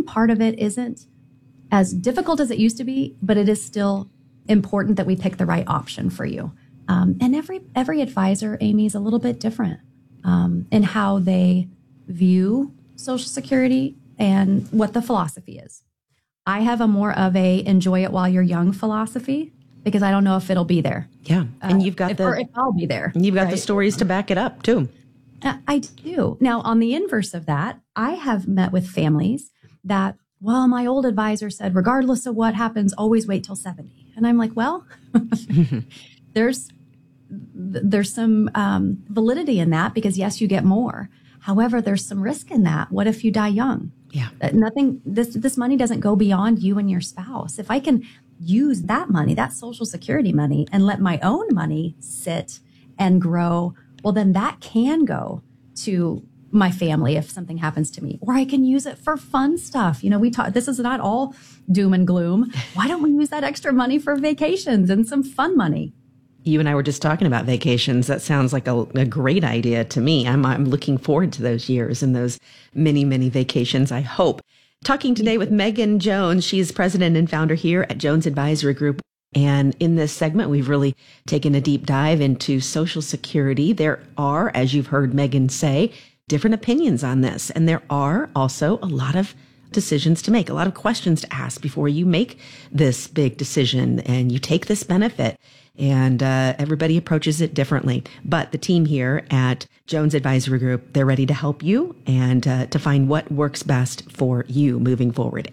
part of it isn't as difficult as it used to be, but it is still important that we pick the right option for you. And every advisor, Amy, is a little bit different in how they view Social Security and what the philosophy is. I have a more of a enjoy it while you're young philosophy because I don't know if it'll be there. Yeah. And you've got if I'll be there. You've got the stories to back it up too. I do. Now, on the inverse of that, I have met with families that, well, my old advisor said, regardless of what happens, always wait till 70. And I'm like, well, there's some validity in that because yes, you get more. However, there's some risk in that. What if you die young? Yeah. This money doesn't go beyond you and your spouse. If I can use that money, that Social Security money, and let my own money sit and grow, well, then that can go to my family if something happens to me, or I can use it for fun stuff. This is not all doom and gloom. Why don't we use that extra money for vacations and some fun money? You and I were just talking about vacations. That sounds like a great idea to me. I'm looking forward to those years and those many, many vacations, I hope. Talking today with Megan Jones. She's president and founder here at Jones Advisory Group. And in this segment, we've really taken a deep dive into Social Security. There are, as you've heard Megan say, different opinions on this. And there are also a lot of decisions to make, a lot of questions to ask before you make this big decision and you take this benefit. And everybody approaches it differently. But the team here at Jones Advisory Group, they're ready to help you and to find what works best for you moving forward.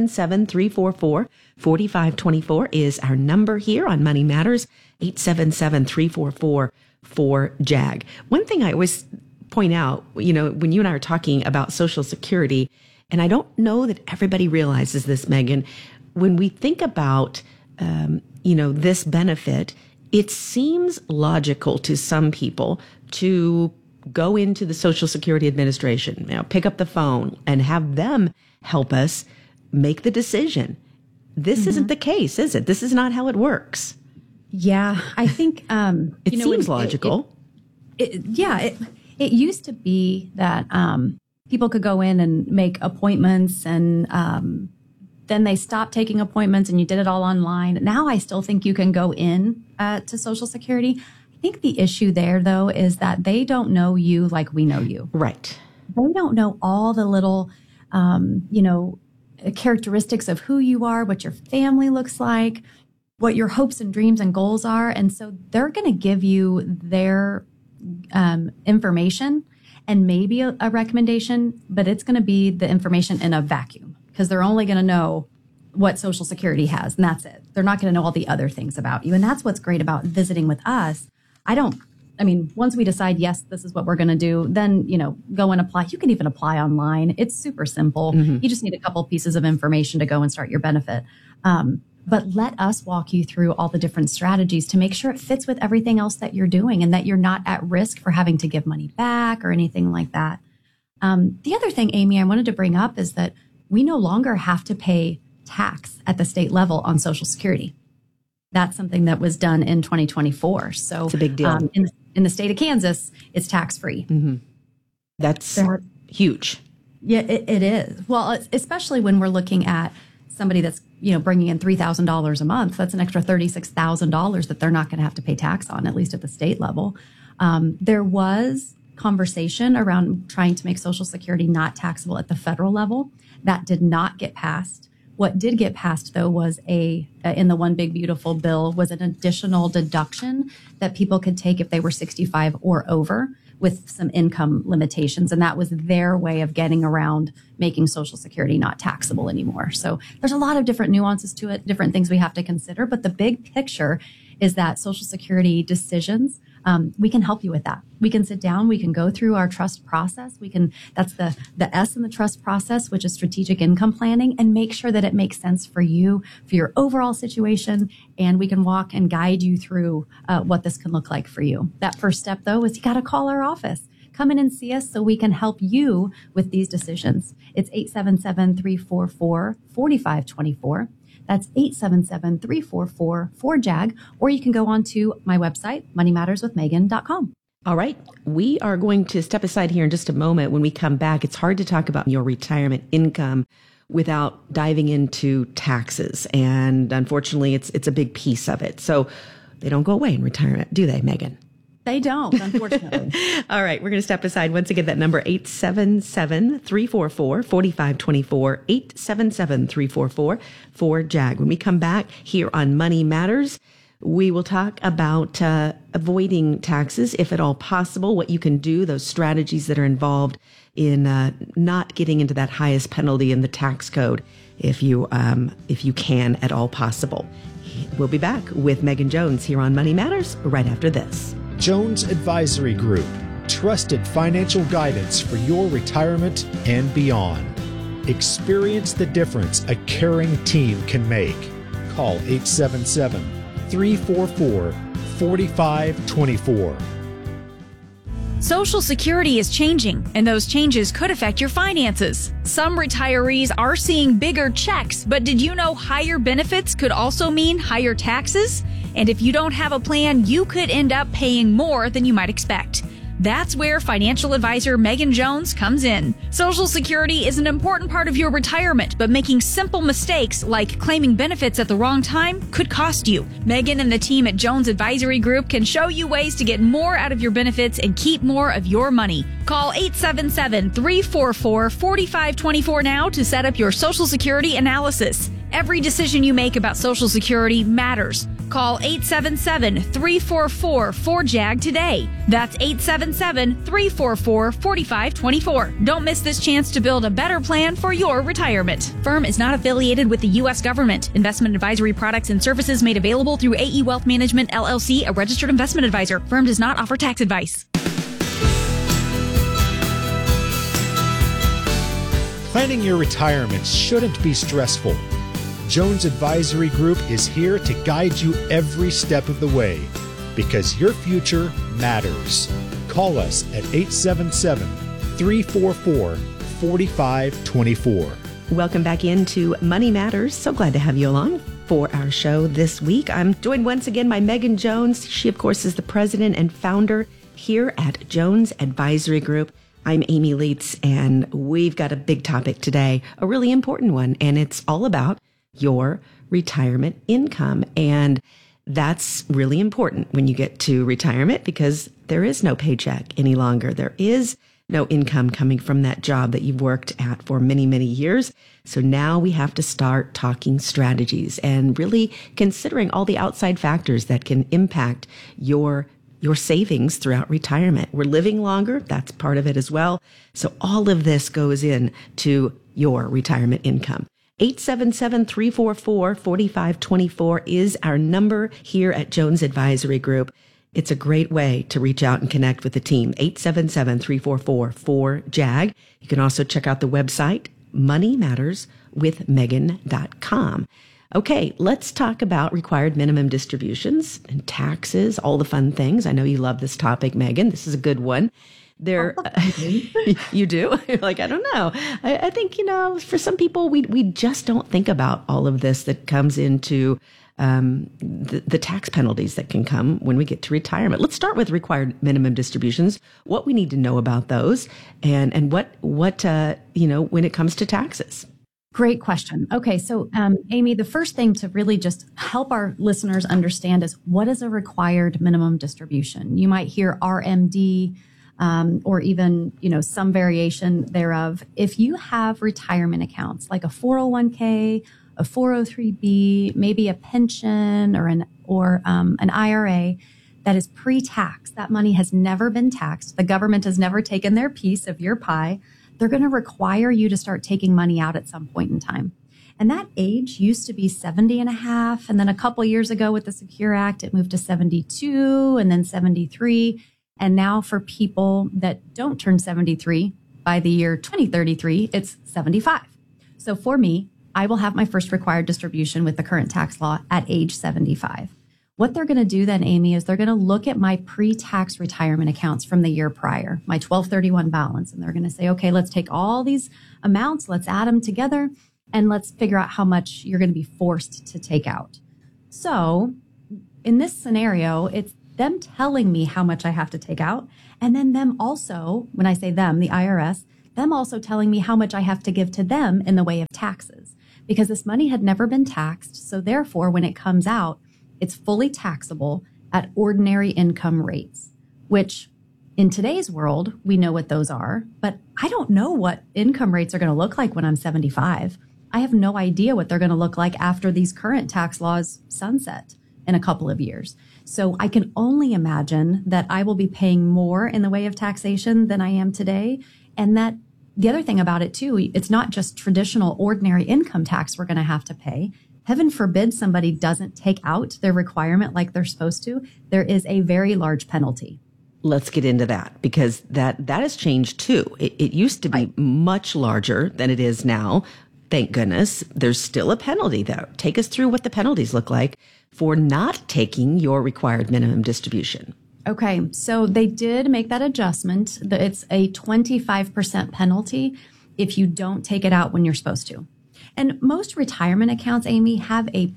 877-344-4524 is our number here on Money Matters, 877-344-4JAG. One thing I always point out, when you and I are talking about Social Security, and I don't know that everybody realizes this, Megan, when we think about this benefit, it seems logical to some people to go into the Social Security Administration, pick up the phone and have them help us make the decision. This isn't the case, is it? This is not how it works. Yeah, I think it seems logical. It used to be that people could go in and make appointments and then they stopped taking appointments and you did it all online. Now I still think you can go in to Social Security. I think the issue there, though, is that they don't know you like we know you. Right. They don't know all the little, characteristics of who you are, what your family looks like, what your hopes and dreams and goals are. And so they're going to give you their information and maybe a recommendation, but it's going to be the information in a vacuum. Because they're only going to know what Social Security has, and that's it. They're not going to know all the other things about you. And that's what's great about visiting with us. Once we decide, yes, this is what we're going to do, then, go and apply. You can even apply online. It's super simple. Mm-hmm. You just need a couple pieces of information to go and start your benefit. But let us walk you through all the different strategies to make sure it fits with everything else that you're doing and that you're not at risk for having to give money back or anything like that. The other thing, Amy, I wanted to bring up is that we no longer have to pay tax at the state level on Social Security. That's something that was done in 2024. So it's a big deal. In the state of Kansas, it's tax-free. Mm-hmm. That's huge. Yeah, it is. Well, especially when we're looking at somebody that's, bringing in $3,000 a month. That's an extra $36,000 that they're not going to have to pay tax on, at least at the state level. There was conversation around trying to make Social Security not taxable at the federal level. That did not get passed. What did get passed, though, was in the One Big Beautiful Bill, was an additional deduction that people could take if they were 65 or over with some income limitations. And that was their way of getting around making Social Security not taxable anymore. So there's a lot of different nuances to it, different things we have to consider. But the big picture is that Social Security decisions, we can help you with that. We can sit down, we can go through our trust process. That's the S in the trust process, which is strategic income planning, and make sure that it makes sense for you, for your overall situation. And we can walk and guide you through what this can look like for you. That first step, though, is you got to call our office. Come in and see us so we can help you with these decisions. It's 877-344-4524. That's 877-344-4JAG, or you can go on to my website, moneymatterswithmegan.com. All right. We are going to step aside here in just a moment. When we come back, it's hard to talk about your retirement income without diving into taxes. And unfortunately, it's a big piece of it. So they don't go away in retirement, do they, Megan? They don't, unfortunately. All right, we're going to step aside. Once again, that number 877-344-4524, 877-344-4JAG. When we come back here on Money Matters, we will talk about avoiding taxes, if at all possible, what you can do, those strategies that are involved in not getting into that highest penalty in the tax code, if you can at all possible. We'll be back with Megan Jones here on Money Matters right after this. Jones Advisory Group, trusted financial guidance for your retirement and beyond. Experience the difference a caring team can make. Call 877-344-4524. Social Security is changing, and those changes could affect your finances. Some retirees are seeing bigger checks, but did you know higher benefits could also mean higher taxes? And if you don't have a plan, you could end up paying more than you might expect. That's where financial advisor Megan Jones comes in. Social Security is an important part of your retirement, but making simple mistakes like claiming benefits at the wrong time could cost you. Megan and the team at Jones Advisory Group can show you ways to get more out of your benefits and keep more of your money. Call 877-344-4524 now to set up your Social Security analysis. Every decision you make about Social Security matters. Call 877-344-4JAG today. That's 877-344-4524. Don't miss this chance to build a better plan for your retirement. Firm is not affiliated with the U.S. government. Investment advisory products and services made available through AE Wealth Management, LLC, a registered investment advisor. Firm does not offer tax advice. Planning your retirement shouldn't be stressful. Jones Advisory Group is here to guide you every step of the way because your future matters. Call us at 877-344-4524. Welcome back into Money Matters. So glad to have you along for our show this week. I'm joined once again by Megan Jones. She, of course, is the president and founder here at Jones Advisory Group. I'm Amy Leitz, and we've got a big topic today, a really important one, and it's all about your retirement income. And that's really important when you get to retirement because there is no paycheck any longer. There is no income coming from that job that you've worked at for many, many years. So now we have to start talking strategies and really considering all the outside factors that can impact your savings throughout retirement. We're living longer. That's part of it as well. So all of this goes into your retirement income. 877-344-4524 is our number here at Jones Advisory Group. It's a great way to reach out and connect with the team. 877-344-4JAG. You can also check out the website, moneymatterswithmegan.com. Okay, let's talk about required minimum distributions and taxes, all the fun things. I know you love this topic, Megan. This is a good one. You do? You're like, I don't know. I think, for some people, we just don't think about all of this that comes into the tax penalties that can come when we get to retirement. Let's start with required minimum distributions, what we need to know about those and what when it comes to taxes. Great question. Okay, so Amy, the first thing to really just help our listeners understand is what is a required minimum distribution? You might hear RMD, or even, some variation thereof. If you have retirement accounts like a 401k, a 403b, maybe a pension or an IRA that is pre-tax, that money has never been taxed. The government has never taken their piece of your pie. They're going to require you to start taking money out at some point in time. And that age used to be 70 and a half. And then a couple years ago with the Secure Act, it moved to 72 and then 73. And now for people that don't turn 73 by the year 2033, it's 75. So for me, I will have my first required distribution with the current tax law at age 75. What they're going to do then, Amy, is they're going to look at my pre-tax retirement accounts from the year prior, my 1231 balance. And they're going to say, okay, let's take all these amounts, let's add them together, and let's figure out how much you're going to be forced to take out. So in this scenario, it's them telling me how much I have to take out. And then them also, when I say them, the IRS, them also telling me how much I have to give to them in the way of taxes, because this money had never been taxed. So therefore, when it comes out, it's fully taxable at ordinary income rates, which in today's world, we know what those are, but I don't know what income rates are going to look like when I'm 75. I have no idea what they're going to look like after these current tax laws sunset in a couple of years. So I can only imagine that I will be paying more in the way of taxation than I am today. And that the other thing about it too, it's not just traditional ordinary income tax we're going to have to pay. Heaven forbid somebody doesn't take out their requirement like they're supposed to. There is a very large penalty. Let's get into that, because that has changed too. It used to be much larger than it is now. Thank goodness. There's still a penalty though. Take us through what the penalties look like for not taking your required minimum distribution. Okay, so they did make that adjustment. It's a 25% penalty if you don't take it out when you're supposed to. And most retirement accounts, Amy, have a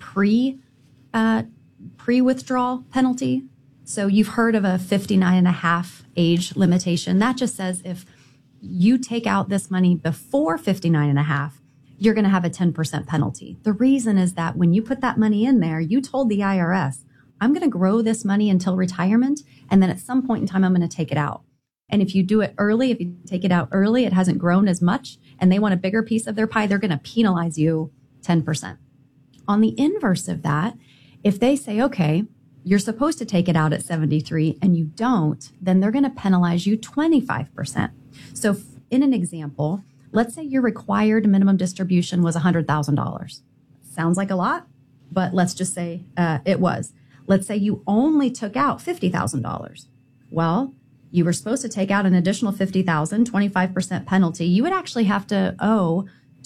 pre-withdrawal penalty. So you've heard of a 59 and a half age limitation. That just says if you take out this money before 59 and a half, you're going to have a 10% penalty. The reason is that when you put that money in there, you told the IRS, I'm going to grow this money until retirement, and then at some point in time, I'm going to take it out. And if you do it early, if you take it out early, it hasn't grown as much, and they want a bigger piece of their pie, they're going to penalize you 10%. On the inverse of that, if they say, okay, you're supposed to take it out at 73 and you don't, then they're going to penalize you 25%. So in an example, let's say your required minimum distribution was $100,000. Sounds like a lot, but let's just say it was. Let's say you only took out $50,000. Well, you were supposed to take out an additional $50,000, 25% penalty. You would actually have to owe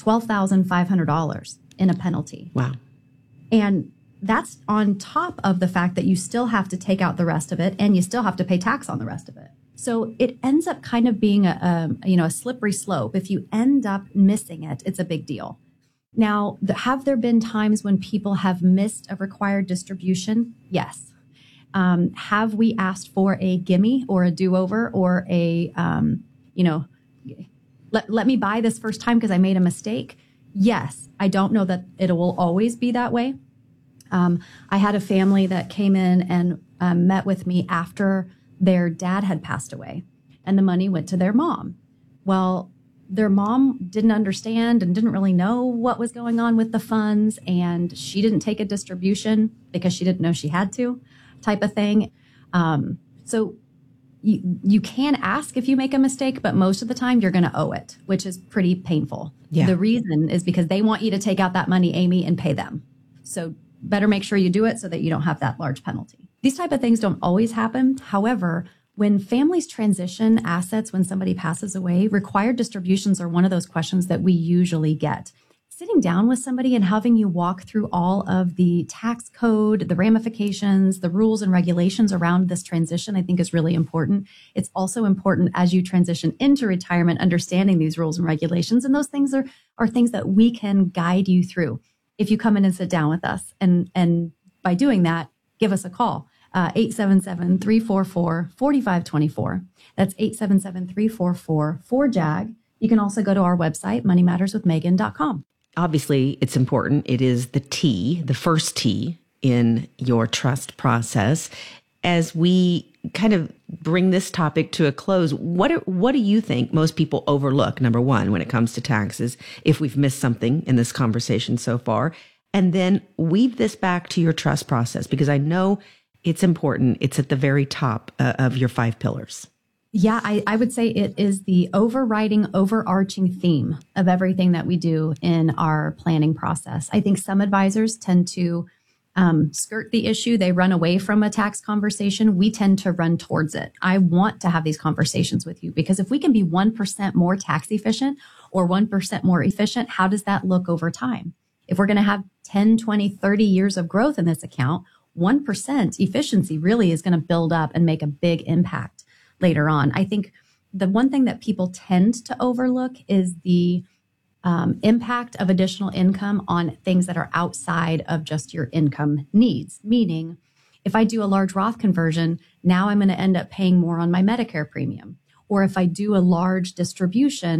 $12,500 in a penalty. Wow. And that's on top of the fact that you still have to take out the rest of it and you still have to pay tax on the rest of it. So it ends up kind of being a slippery slope. If you end up missing it, it's a big deal. Now, have there been times when people have missed a required distribution? Yes. Have we asked for a gimme or a do-over or a, let me buy this first time because I made a mistake? Yes. I don't know that it will always be that way. I had a family that came in and met with me after their dad had passed away, and the money went to their mom. Well, their mom didn't understand and didn't really know what was going on with the funds, and she didn't take a distribution because she didn't know she had to, type of thing. So you can ask if you make a mistake, but most of the time you're going to owe it, which is pretty painful. Yeah. The reason is because they want you to take out that money, Amy, and pay them. So better make sure you do it so that you don't have that large penalty. These type of things don't always happen. However, when families transition assets, when somebody passes away, required distributions are one of those questions that we usually get. Sitting down with somebody and having you walk through all of the tax code, the ramifications, the rules and regulations around this transition, I think is really important. It's also important as you transition into retirement, understanding these rules and regulations. And those things are things that we can guide you through if you come in and sit down with us. And by doing that, give us a call. 877-344-4524. That's 877-344-4JAG. You can also go to our website, moneymatterswithmegan.com. Obviously, it's important. It is the T, the first T in your trust process. As we kind of bring this topic to a close, what do you think most people overlook, number one, when it comes to taxes, if we've missed something in this conversation so far? And then weave this back to your trust process, because I know it's important. It's at the very top of your 5 pillars. Yeah, I would say it is the overarching theme of everything that we do in our planning process. I think some advisors tend to skirt the issue. They run away from a tax conversation. We tend to run towards it. I want to have these conversations with you because if we can be 1% more tax efficient or 1% more efficient, how does that look over time? If we're going to have 10, 20, 30 years of growth in this account, 1% efficiency really is going to build up and make a big impact later on. I think the one thing that people tend to overlook is the impact of additional income on things that are outside of just your income needs. Meaning, if I do a large Roth conversion, now I'm going to end up paying more on my Medicare premium. Or if I do a large distribution,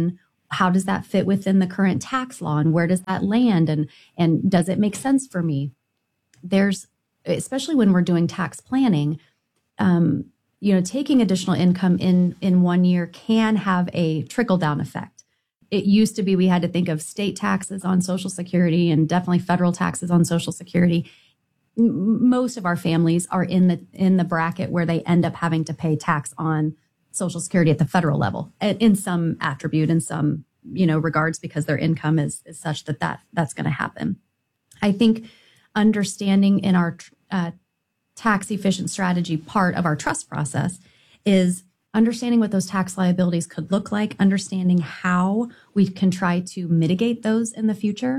how does that fit within the current tax law, and where does that land, and does it make sense for me? There's, especially when we're doing tax planning, taking additional income in 1 year can have a trickle down effect. It used to be we had to think of state taxes on Social Security and definitely federal taxes on Social Security. Most of our families are in the bracket where they end up having to pay tax on Social Security at the federal level in some attribute, in some regards, because their income is such that's going to happen. I think understanding in our tax efficient strategy part of our trust process is understanding what those tax liabilities could look like, understanding how we can try to mitigate those in the future.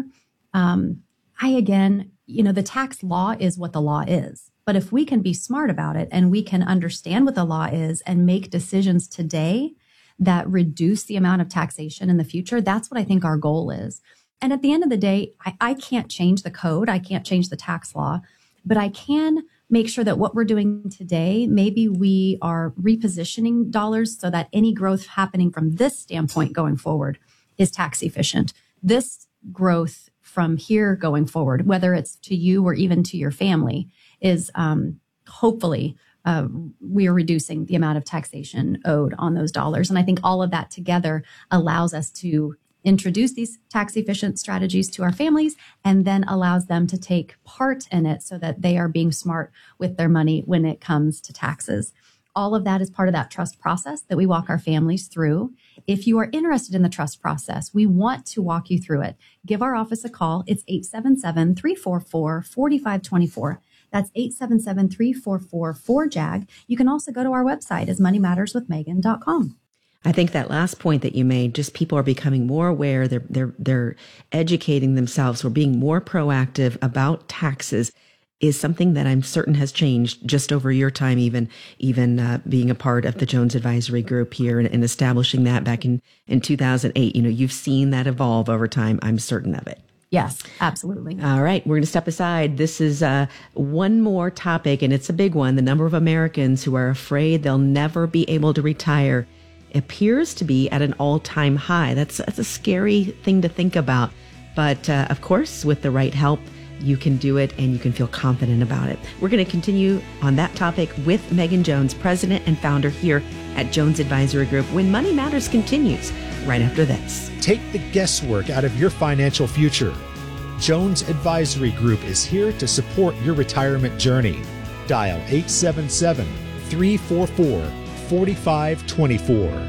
The tax law is what the law is. But if we can be smart about it and we can understand what the law is and make decisions today that reduce the amount of taxation in the future, that's what I think our goal is. And at the end of the day, I can't change the code. I can't change the tax law, but I can make sure that what we're doing today, maybe we are repositioning dollars so that any growth happening from this standpoint going forward is tax efficient. This growth from here going forward, whether it's to you or even to your family, is hopefully we are reducing the amount of taxation owed on those dollars. And I think all of that together allows us to introduce these tax efficient strategies to our families, and then allows them to take part in it so that they are being smart with their money when it comes to taxes. All of that is part of that trust process that we walk our families through. If you are interested in the trust process, we want to walk you through it. Give our office a call. It's 877-344-4524. That's 877-344-4JAG. You can also go to our website as moneymatterswithmegan.com. I think that last point that you made, just people are becoming more aware. They're educating themselves. We're being more proactive about taxes, is something that I'm certain has changed just over your time, even being a part of the Jones Advisory Group here and establishing that back in 2008. You've seen that evolve over time. I'm certain of it. Yes, absolutely. All right. We're going to step aside. This is one more topic, and it's a big one. The number of Americans who are afraid they'll never be able to retire appears to be at an all-time high. That's a scary thing to think about. But of course, with the right help, you can do it and you can feel confident about it. We're going to continue on that topic with Megan Jones, president and founder here at Jones Advisory Group, when Money Matters continues right after this. Take the guesswork out of your financial future. Jones Advisory Group is here to support your retirement journey. Dial 877-344-4524.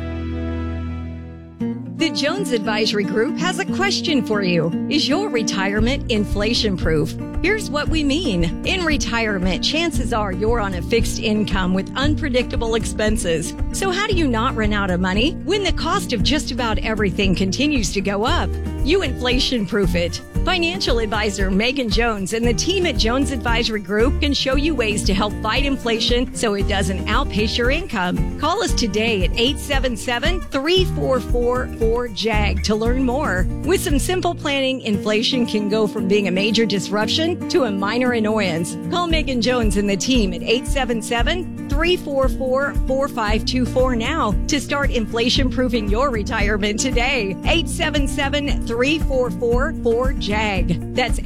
The Jones Advisory Group has a question for you. Is your retirement inflation-proof? Here's what we mean. In retirement, chances are you're on a fixed income with unpredictable expenses. So how do you not run out of money when the cost of just about everything continues to go up? You inflation-proof it. Financial advisor Megan Jones and the team at Jones Advisory Group can show you ways to help fight inflation so it doesn't outpace your income. Call us today at 877-344-4JAG to learn more. With some simple planning, inflation can go from being a major disruption to a minor annoyance. Call Megan Jones and the team at 877-344-4524 now to start inflation-proofing your retirement today. 877-344-4JAG. That's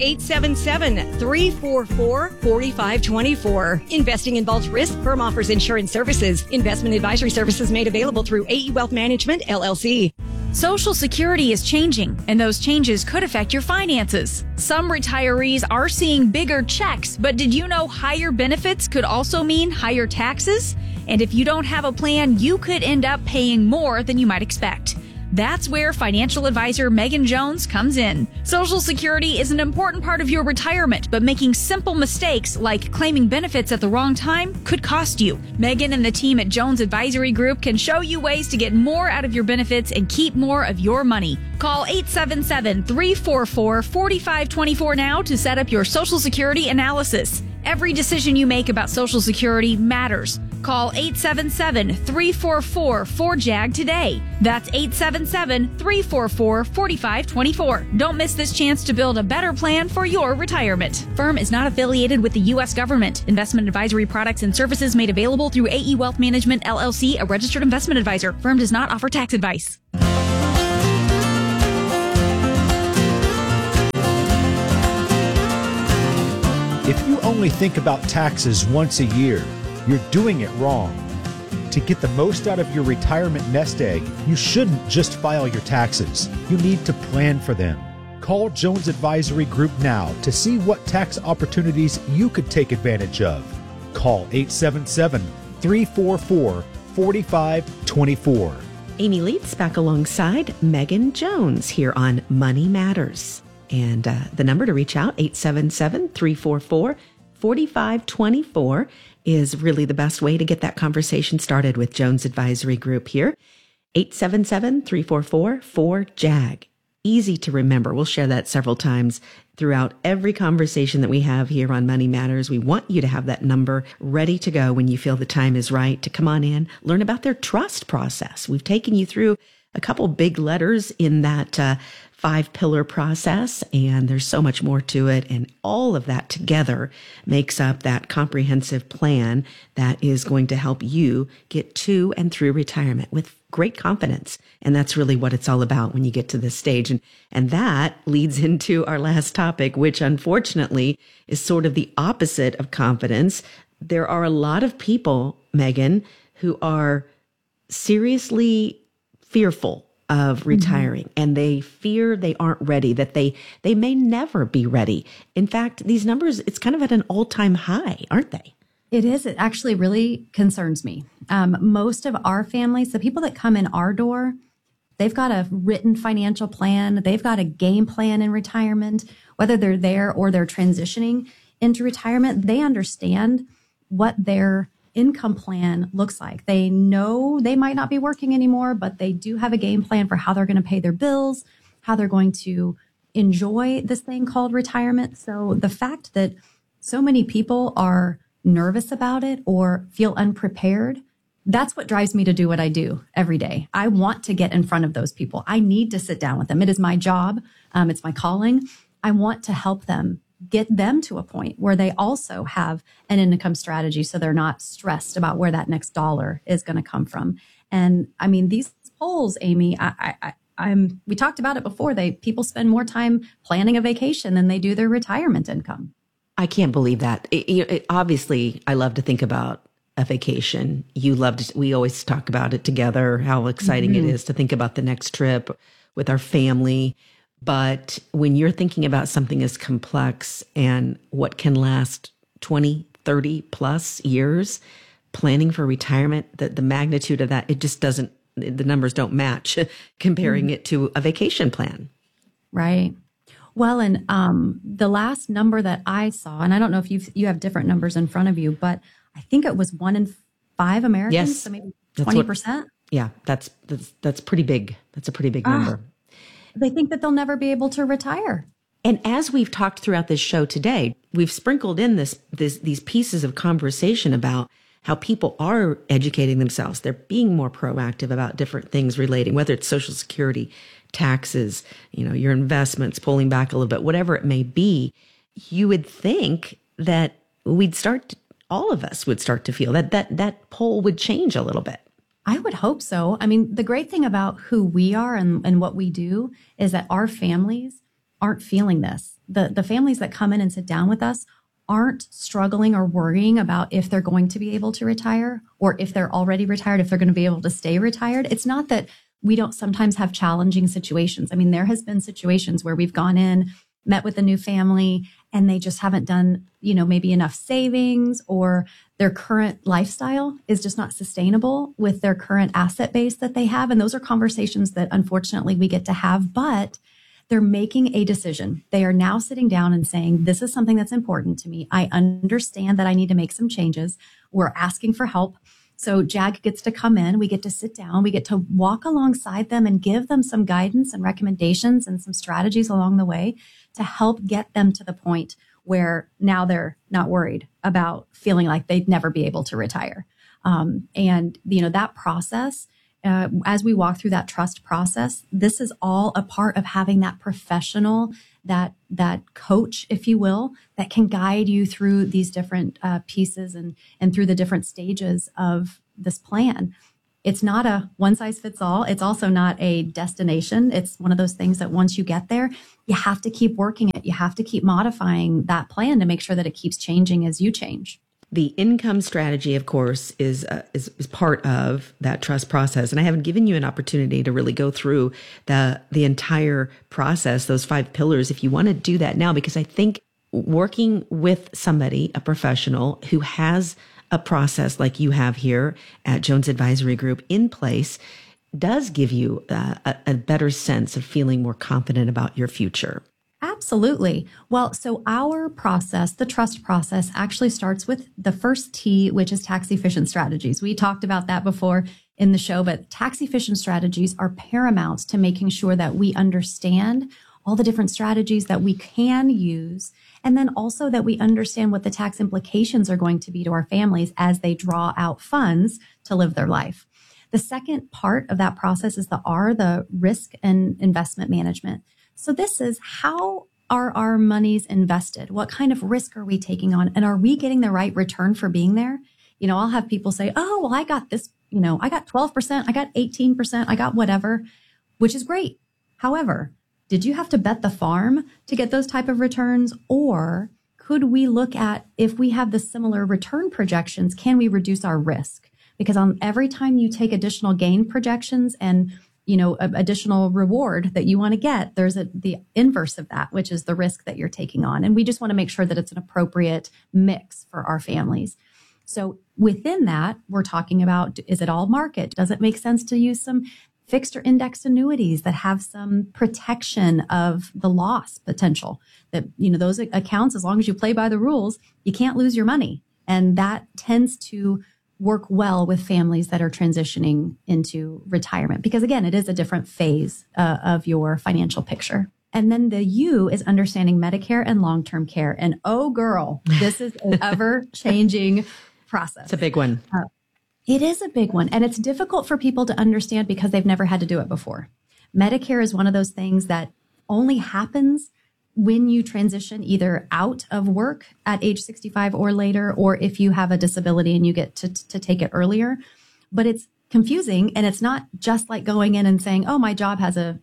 877-344-4524. Investing involves risk. Firm offers insurance services. Investment advisory services made available through AE Wealth Management, LLC. Social Security is changing, and those changes could affect your finances. Some retirees are seeing bigger checks, but did you know higher benefits could also mean higher taxes? And if you don't have a plan, you could end up paying more than you might expect. That's where financial advisor Megan Jones comes in. Social Security is an important part of your retirement, but making simple mistakes like claiming benefits at the wrong time could cost you. Megan and the team at Jones Advisory Group can show you ways to get more out of your benefits and keep more of your money. Call 877-344-4524 now to set up your Social Security analysis. Every decision you make about Social Security matters. Call 877-344-4JAG today. That's 877-344-4524. Don't miss this chance to build a better plan for your retirement. Firm is not affiliated with the U.S. government. Investment advisory products and services made available through AE Wealth Management, LLC, a registered investment advisor. Firm does not offer tax advice. If you only think about taxes once a year, you're doing it wrong. To get the most out of your retirement nest egg, you shouldn't just file your taxes. You need to plan for them. Call Jones Advisory Group now to see what tax opportunities you could take advantage of. Call 877-344-4524. Amy Leeds back alongside Megan Jones here on Money Matters. And the number to reach out, 877-344-4524, is really the best way to get that conversation started with Jones Advisory Group here. 877-344-4JAG. Easy to remember. We'll share that several times throughout every conversation that we have here on Money Matters. We want you to have that number ready to go when you feel the time is right to come on in, learn about their trust process. We've taken you through a couple big letters in that 5-pillar process, and there's so much more to it. And all of that together makes up that comprehensive plan that is going to help you get to and through retirement with great confidence. And that's really what it's all about when you get to this stage. And that leads into our last topic, which unfortunately is sort of the opposite of confidence. There are a lot of people, Megan, who are seriously fearful of retiring, and they fear they aren't ready, that they may never be ready. In fact, these numbers, it's kind of at an all-time high, aren't they? It is. It actually really concerns me. Most of our families, the people that come in our door, they've got a written financial plan. They've got a game plan in retirement, whether they're there or they're transitioning into retirement. They understand what their income plan looks like. They know they might not be working anymore, but they do have a game plan for how they're going to pay their bills, how they're going to enjoy this thing called retirement. So the fact that so many people are nervous about it or feel unprepared, that's what drives me to do what I do every day. I want to get in front of those people. I need to sit down with them. It is my job. It's my calling. I want to help them, get them to a point where they also have an income strategy so they're not stressed about where that next dollar is going to come from. And I mean, these polls, Amy, we talked about it before. People spend more time planning a vacation than they do their retirement income. I can't believe that. Obviously, I love to think about a vacation. We always talk about it together, how exciting it is to think about the next trip with our family. But when you're thinking about something as complex and what can last 20, 30 plus years, planning for retirement, the magnitude of that, it just doesn't, the numbers don't match comparing it to a vacation plan. Right. Well, and the last number that I saw, and I don't know if you have different numbers in front of you, but I think it was 1 in 5 Americans, yes, so maybe 20%. Yeah, that's pretty big. That's a pretty big number. They think that they'll never be able to retire. And as we've talked throughout this show today, we've sprinkled in these pieces of conversation about how people are educating themselves. They're being more proactive about different things relating, whether it's Social Security, taxes, your investments, pulling back a little bit, whatever it may be. You would think that all of us would start to feel that poll would change a little bit. I would hope so. I mean, the great thing about who we are and what we do is that our families aren't feeling this. The families that come in and sit down with us aren't struggling or worrying about if they're going to be able to retire or if they're already retired, if they're going to be able to stay retired. It's not that we don't sometimes have challenging situations. I mean, there has been situations where we've gone in, met with a new family, and they just haven't done, maybe enough savings, or their current lifestyle is just not sustainable with their current asset base that they have. And those are conversations that unfortunately we get to have, but they're making a decision. They are now sitting down and saying, this is something that's important to me. I understand that I need to make some changes. We're asking for help. So JAG gets to come in, we get to sit down, we get to walk alongside them and give them some guidance and recommendations and some strategies along the way to help get them to the point where now they're not worried about feeling like they'd never be able to retire. And that process, as we walk through that trust process, this is all a part of having that professional, that coach, if you will, that can guide you through these different pieces and through the different stages of this plan. It's not a one size fits all. It's also not a destination. It's one of those things that once you get there, you have to keep working it. You have to keep modifying that plan to make sure that it keeps changing as you change. The income strategy, of course, is part of that trust process. And I haven't given you an opportunity to really go through the entire process, those 5 pillars, if you want to do that now, because I think working with somebody, a professional who has a process like you have here at Jones Advisory Group in place does give you a better sense of feeling more confident about your future. Absolutely. Well, so our process, the trust process, actually starts with the first T, which is tax efficient strategies. We talked about that before in the show, but tax efficient strategies are paramount to making sure that we understand all the different strategies that we can use, and then also that we understand what the tax implications are going to be to our families as they draw out funds to live their life. The second part of that process is the R, the risk and investment management. So this is, how are our monies invested? What kind of risk are we taking on? And are we getting the right return for being there? You know, I'll have people say, oh, well, I got this, I got 12%, I got 18%, I got whatever, which is great. However, did you have to bet the farm to get those type of returns? Or could we look at, if we have the similar return projections, can we reduce our risk? Because on every time you take additional gain projections and additional reward that you want to get, there's the inverse of that, which is the risk that you're taking on. And we just want to make sure that it's an appropriate mix for our families. So within that, we're talking about, is it all market? Does it make sense to use some fixed or indexed annuities that have some protection of the loss potential? That, those accounts, as long as you play by the rules, you can't lose your money. And that tends to work well with families that are transitioning into retirement, because again, it is a different phase of your financial picture. And then the U is understanding Medicare and long-term care. And oh girl, this is an ever-changing process. It's a big one. It is a big one. And it's difficult for people to understand because they've never had to do it before. Medicare is one of those things that only happens when you transition either out of work at age 65 or later, or if you have a disability and you get to take it earlier. But it's confusing, and it's not just like going in and saying, oh, my job has a,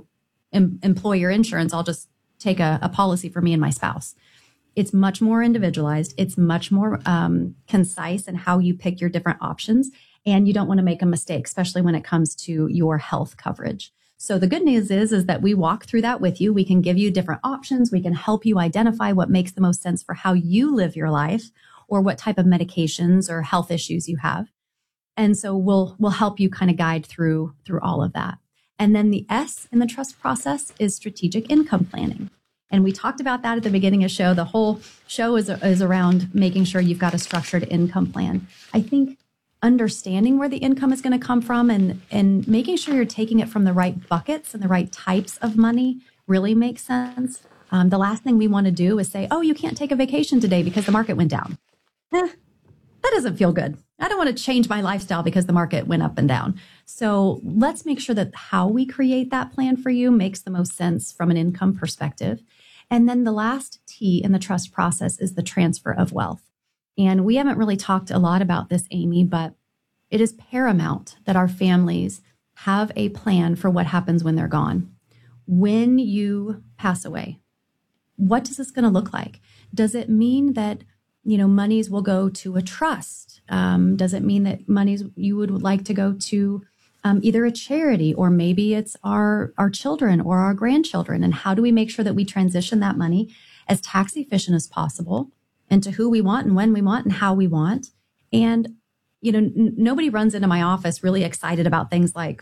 employer insurance. I'll just take a policy for me and my spouse. It's much more individualized. It's much more concise in how you pick your different options. And you don't want to make a mistake, especially when it comes to your health coverage. So the good news is that we walk through that with you. We can give you different options. We can help you identify what makes the most sense for how you live your life, or what type of medications or health issues you have. And so we'll help you kind of guide through all of that. And then the S in the trust process is strategic income planning. And we talked about that at the beginning of the show. The whole show is around making sure you've got a structured income plan. I think understanding where the income is going to come from and making sure you're taking it from the right buckets and the right types of money really makes sense. The last thing we want to do is say, oh, you can't take a vacation today because the market went down. That doesn't feel good. I don't want to change my lifestyle because the market went up and down. So let's make sure that how we create that plan for you makes the most sense from an income perspective. And then the last T in the trust process is the transfer of wealth. And we haven't really talked a lot about this, Amy, but it is paramount that our families have a plan for what happens when they're gone. When you pass away, what is this going to look like? Does it mean that, monies will go to a trust? Does it mean that monies you would like to go to either a charity, or maybe it's our children or our grandchildren? And how do we make sure that we transition that money as tax efficient as possible, and to who we want and when we want and how we want? And, nobody runs into my office really excited about things like,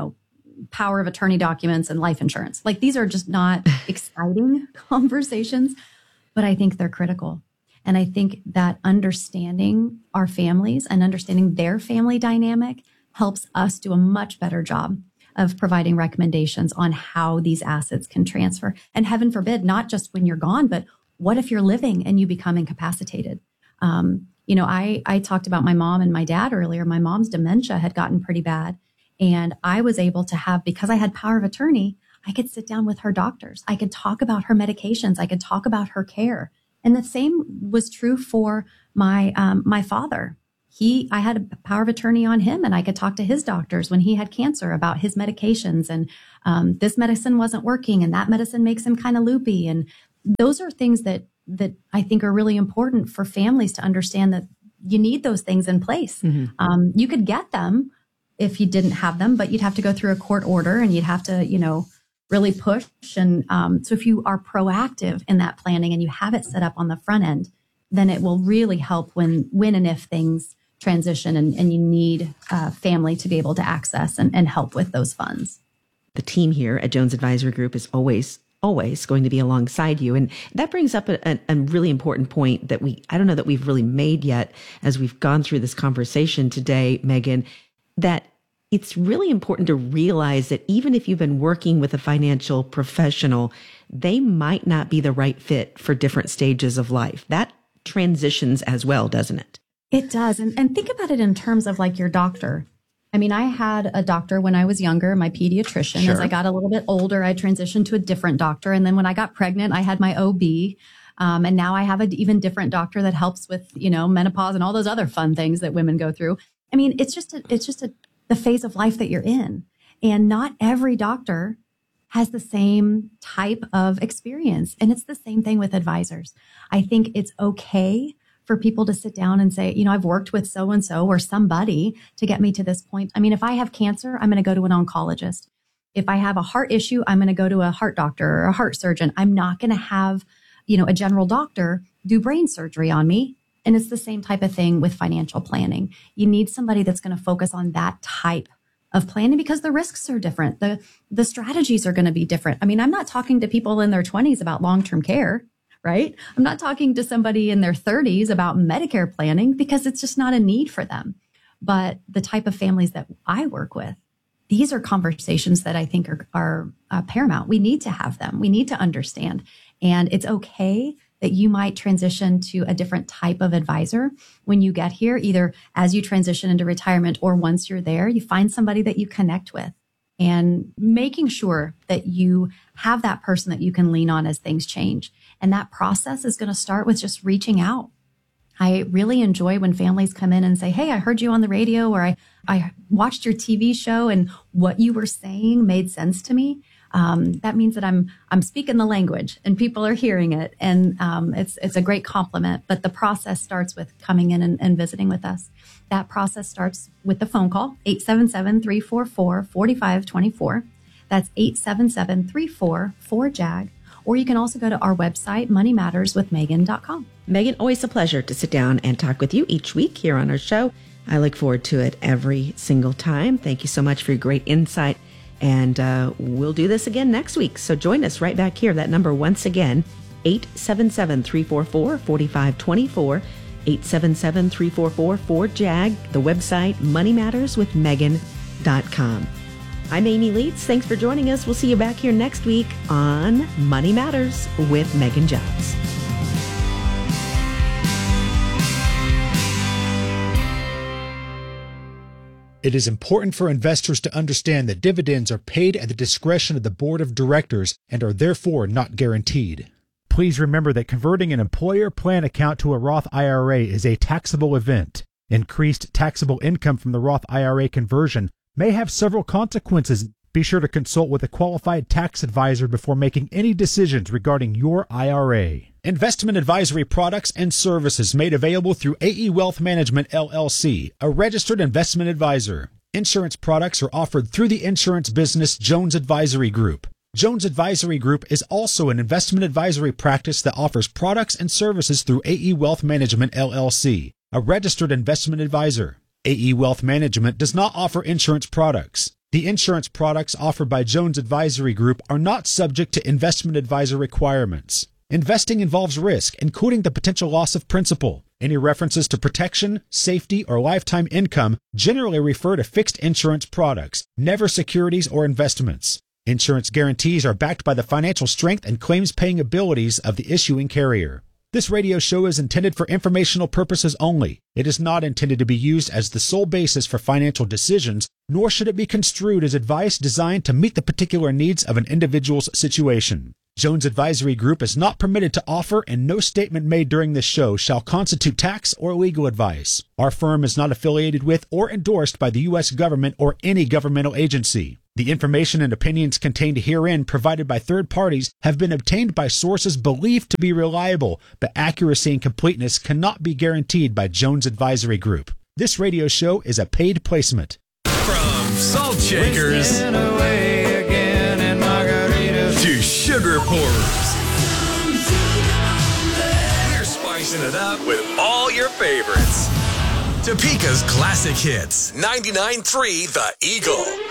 power of attorney documents and life insurance. Like, these are just not exciting conversations, but I think they're critical. And I think that understanding our families and understanding their family dynamic helps us do a much better job of providing recommendations on how these assets can transfer. And heaven forbid, not just when you're gone, but what if you're living and you become incapacitated? I talked about my mom and my dad earlier. My mom's dementia had gotten pretty bad. And I was able to have, because I had power of attorney, I could sit down with her doctors. I could talk about her medications. I could talk about her care. And the same was true for my father. I had a power of attorney on him, and I could talk to his doctors when he had cancer about his medications, and this medicine wasn't working, and that medicine makes him kind of loopy. And those are things that I think are really important for families to understand, that you need those things in place. You could get them if you didn't have them, but you'd have to go through a court order, and you'd have to, really push. And so if you are proactive in that planning and you have it set up on the front end, then it will really help when and if things transition and you need family to be able to access and help with those funds. The team here at Jones Advisory Group is always going to be alongside you. And that brings up a really important point that I don't know that we've really made yet as we've gone through this conversation today, Megan, that it's really important to realize that even if you've been working with a financial professional, they might not be the right fit for different stages of life. That transitions as well, doesn't it? It does. And think about it in terms of like your doctor. I mean, I had a doctor when I was younger, my pediatrician. Sure. As I got a little bit older, I transitioned to a different doctor. And then when I got pregnant, I had my OB. And now I have an even different doctor that helps with, menopause and all those other fun things that women go through. I mean, it's just the phase of life that you're in. And not every doctor has the same type of experience. And it's the same thing with advisors. I think it's okay for people to sit down and say, I've worked with so-and-so or somebody to get me to this point. I mean, if I have cancer, I'm going to go to an oncologist. If I have a heart issue, I'm going to go to a heart doctor or a heart surgeon. I'm not going to have, a general doctor do brain surgery on me. And it's the same type of thing with financial planning. You need somebody that's going to focus on that type of planning because the risks are different. The strategies are going to be different. I mean, I'm not talking to people in their 20s about long-term care, right? I'm not talking to somebody in their 30s about Medicare planning because it's just not a need for them. But the type of families that I work with, these are conversations that I think are paramount. We need to have them. We need to understand. And it's okay that you might transition to a different type of advisor when you get here, either as you transition into retirement or once you're there, you find somebody that you connect with, and making sure that you have that person that you can lean on as things change. And that process is going to start with just reaching out. I really enjoy when families come in and say, hey, I heard you on the radio, or I watched your TV show and what you were saying made sense to me. That means that I'm speaking the language and people are hearing it. And it's a great compliment. But the process starts with coming in and visiting with us. That process starts with the phone call, 877-344-4524. That's 877-344-JAG. Or you can also go to our website, moneymatterswithmegan.com. Megan, always a pleasure to sit down and talk with you each week here on our show. I look forward to it every single time. Thank you so much for your great insight. And we'll do this again next week. So join us right back here. That number once again, 877-344-4524, 877-344-4JAG, the website moneymatterswithmegan.com. I'm Amy Leitz. Thanks for joining us. We'll see you back here next week on Money Matters with Megan Jones. It is important for investors to understand that dividends are paid at the discretion of the board of directors and are therefore not guaranteed. Please remember that converting an employer plan account to a Roth IRA is a taxable event. Increased taxable income from the Roth IRA conversion may have several consequences. Be sure to consult with a qualified tax advisor before making any decisions regarding your IRA. Investment advisory products and services made available through AE Wealth Management, LLC, a registered investment advisor. Insurance products are offered through the insurance business Jones Advisory Group. Jones Advisory Group is also an investment advisory practice that offers products and services through AE Wealth Management, LLC, a registered investment advisor. AE Wealth Management does not offer insurance products. The insurance products offered by Jones Advisory Group are not subject to investment advisor requirements. Investing involves risk, including the potential loss of principal. Any references to protection, safety, or lifetime income generally refer to fixed insurance products, never securities or investments. Insurance guarantees are backed by the financial strength and claims-paying abilities of the issuing carrier. This radio show is intended for informational purposes only. It is not intended to be used as the sole basis for financial decisions, nor should it be construed as advice designed to meet the particular needs of an individual's situation. Jones Advisory Group is not permitted to offer, and no statement made during this show shall constitute tax or legal advice. Our firm is not affiliated with or endorsed by the U.S. government or any governmental agency. The information and opinions contained herein provided by third parties have been obtained by sources believed to be reliable, but accuracy and completeness cannot be guaranteed by Jones Advisory Group. This radio show is a paid placement. From salt shakers to sugar pourers, we're spicing it up with all your favorites. Topeka's classic hits, 99.3 The Eagle.